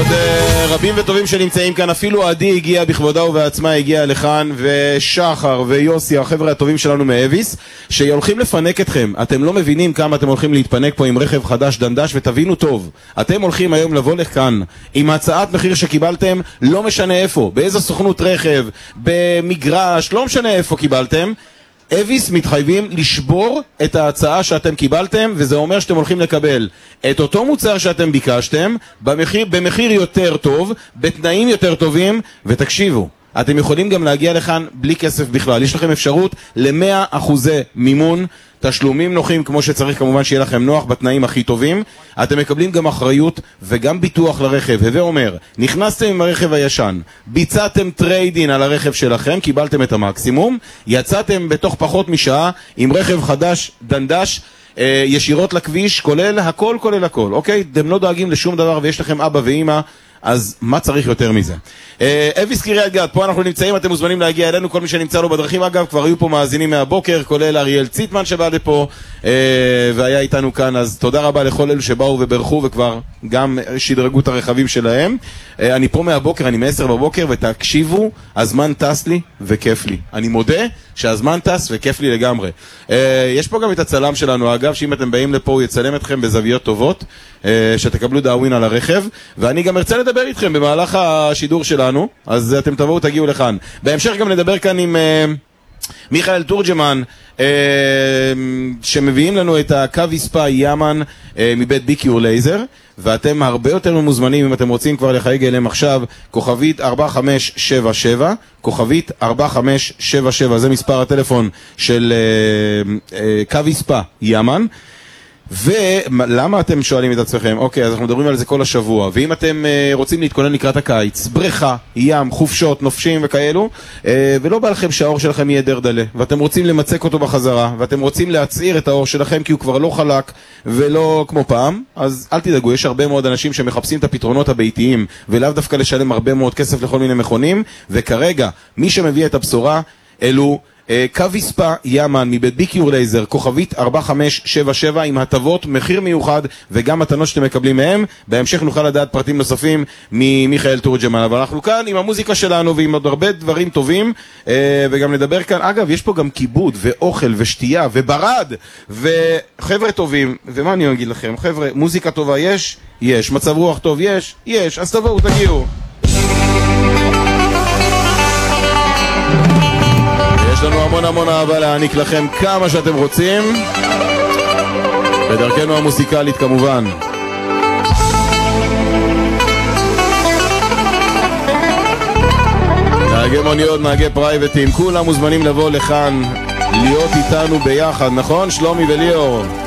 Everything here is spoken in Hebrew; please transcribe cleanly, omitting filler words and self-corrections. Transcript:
רבים וטובים שנמצאים כאן, אפילו עדי הגיע בכבודה ובעצמה, הגיע לכאן, ושחר ויוסי, החבר'ה הטובים שלנו מאביס, שהולכים לפנק אתכם. אתם לא מבינים כמה אתם הולכים להתפנק פה עם רכב חדש דנדש, ותבינו טוב, אתם הולכים היום לבוא לכאן עם הצעת מחיר שקיבלתם, לא משנה איפה, באיזו סוכנות רכב, במגרש, לא משנה איפה קיבלתם, אביס מתחייבים לשבור את ההצעה שאתם קיבלתם, וזה אומר שאתם הולכים לקבל את אותו מוצר שאתם ביקשתם, במחיר יותר טוב, בתנאים יותר טובים, ותקשיבו, אתם יכולים גם להגיע לכאן בלי כסף בכלל. יש לכם אפשרות ל100% מימון, תשלומים נוחים כמו שצריך, כמובן שיהיה לכם נוח בתנאים הכי טובים. אתם מקבלים גם אחריות וגם ביטוח לרכב. הווה אומר, נכנסתם עם הרכב הישן, ביצעתם טריידין על הרכב שלכם, קיבלתם את המקסימום, יצאתם בתוך פחות משעה עם רכב חדש דנדש, ישירות לכביש, כולל הכל, אוקיי? אתם לא דואגים לשום דבר ויש לכם אבא ואמא, אז מה צריך יותר מזה? אביס קריית גת, פה אנחנו נמצאים, אתם מוזמנים להגיע אלינו, כל מי שנמצא לו בדרכים. אגב, כבר היו פה מאזינים מהבוקר, כולל אריאל ציטמן שבא לפה והיה איתנו כאן, אז תודה רבה לכל אלו שבאו וברכו וכבר גם שדרגו את הרכבים שלהם. אני פה מהבוקר, אני מ10 בבוקר, ותקשיבו, הזמן טס לי וכיף לי. אני מודה שהזמן טס וכיף לי לגמרי. יש פה גם את הצלם שלנו, אגב, שאם אתם באים לפה הוא יצלם אתכם בזוויות טובות, שתקבלו דאווין על הרכב, ואני גם ארצה לדבר איתכם במהלך השידור שלנו, אז אתם תבואו, תגיעו לכאן. בהמשך גם נדבר כאן עם מיכאל תורג'מן, שמביאים לנו את הקווי ספא יאמן מבית ביקיור לייזר, ואתם הרבה יותר מוזמנים אם אתם רוצים כבר לחייג אליהם עכשיו, כוכבית 4577, כוכבית 4577, זה מספר הטלפון של קווי ספא יאמן. ולמה אתם שואלים את עצמכם? אוקיי, אז אנחנו מדברים על זה כל השבוע, ואם אתם רוצים להתכונן לקראת הקיץ, בריכה, ים, חופשות, נופשים וכאלו, ולא בא לכם שהאור שלכם יהיה דרדלה, ואתם רוצים למצק אותו בחזרה, ואתם רוצים להצעיר את האור שלכם כי הוא כבר לא חלק ולא כמו פעם, אז אל תדאגו, יש הרבה מאוד אנשים שמחפשים את הפתרונות הביתיים, ולאו דווקא לשלם הרבה מאוד כסף לכל מיני מכונים, וכרגע מי שמביא את הבשורה אלו קווי ספא יאמן מבית ביקיור לייזר, כוכבית 4577, עם הטבות, מחיר מיוחד וגם מתנות שאתם מקבלים מהם. בהמשך נוכל לדעת פרטים נוספים ממיכאל תורג'מן, אבל אנחנו כאן עם המוזיקה שלנו ועם עוד הרבה דברים טובים, וגם נדבר כאן, אגב יש פה גם כיבוד ואוכל ושתייה וברד וחבר'ה טובים, ומה אני אגיד לכם, חבר'ה, מוזיקה טובה יש, מצב רוח טוב יש, אז תבואו, תגיעו. יש לנו המון אהבה להעניק לכם כמה שאתם רוצים, בדרכנו המוסיקלית כמובן. נהגי מוניות, נהגי פרייבטים, כולם מוזמנים לבוא לכאן, להיות איתנו ביחד, נכון? שלומי וליאור.